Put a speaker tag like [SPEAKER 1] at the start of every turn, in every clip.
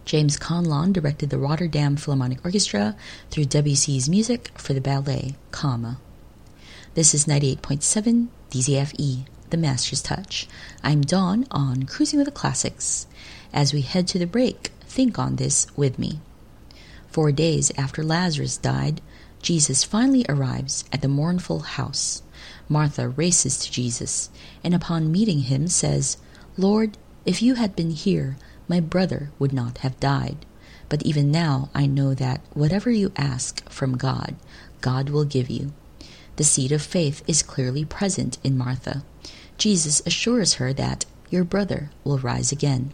[SPEAKER 1] James Conlon directed the Rotterdam Philharmonic Orchestra through Debussy's music for the ballet Carmen. This is 98.7 DZFE, The Master's Touch. I'm Dawn on Cruising with the Classics. As we head to the break, think on this with me. 4 days after Lazarus died, Jesus finally arrives at the mournful house. Martha races to Jesus, and upon meeting him says, "Lord, if you had been here, my brother would not have died. But even now I know that whatever you ask from God, God will give you." The seed of faith is clearly present in Martha. Jesus assures her that your brother will rise again.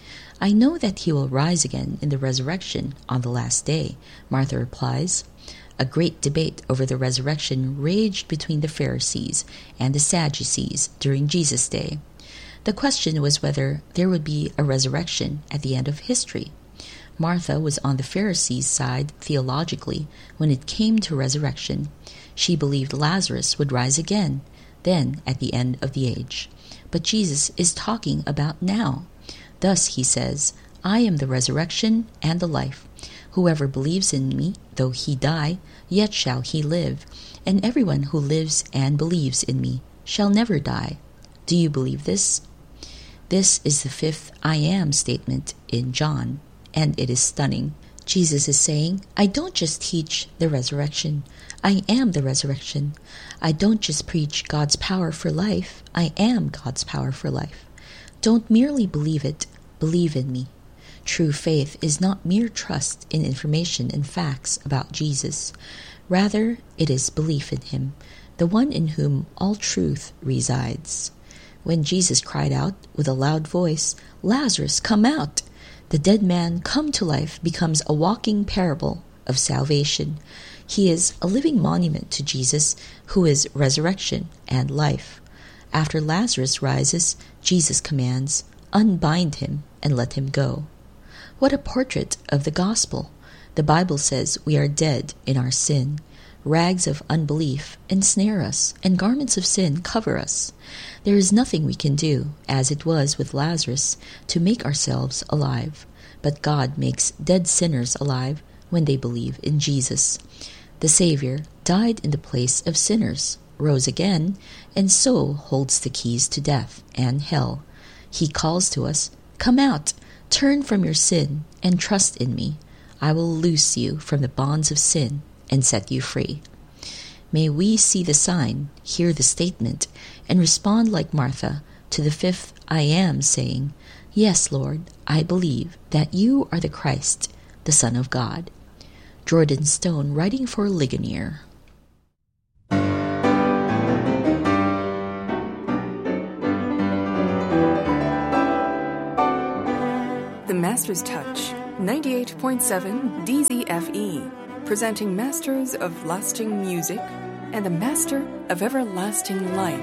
[SPEAKER 1] "I know that he will rise again in the resurrection on the last day," Martha replies. A great debate over the resurrection raged between the Pharisees and the Sadducees during Jesus' day. The question was whether there would be a resurrection at the end of history. Martha was on the Pharisees' side theologically when it came to resurrection. She believed Lazarus would rise again, then at the end of the age. But Jesus is talking about now. Thus he says, "I am the resurrection and the life. Whoever believes in me, though he die, yet shall he live. And everyone who lives and believes in me shall never die." Do you believe this? This is the 5th I am statement in John, and it is stunning. Jesus is saying, I don't just teach the resurrection. I am the resurrection. I don't just preach God's power for life. I am God's power for life. Don't merely believe it. Believe in me. True faith is not mere trust in information and facts about Jesus. Rather, it is belief in him, the one in whom all truth resides. When Jesus cried out with a loud voice, "Lazarus, come out!" the dead man come to life becomes a walking parable of salvation. He is a living monument to Jesus, who is resurrection and life. After Lazarus rises, Jesus commands, "Unbind him and let him go." What a portrait of the gospel! The Bible says we are dead in our sin. Rags of unbelief ensnare us, and garments of sin cover us. There is nothing we can do, as it was with Lazarus, to make ourselves alive. But God makes dead sinners alive when they believe in Jesus. The Savior died in the place of sinners, rose again, and so holds the keys to death and hell. He calls to us, "Come out, turn from your sin, and trust in me. I will loose you from the bonds of sin and set you free." May we see the sign, hear the statement, and respond like Martha to the 5th I am, saying, "Yes, Lord, I believe that you are the Christ, the Son of God." Jordan Stone, writing for Ligonier.
[SPEAKER 2] The Master's Touch, 98.7 DZFE, presenting Masters of Lasting Music and the Master of Everlasting Life.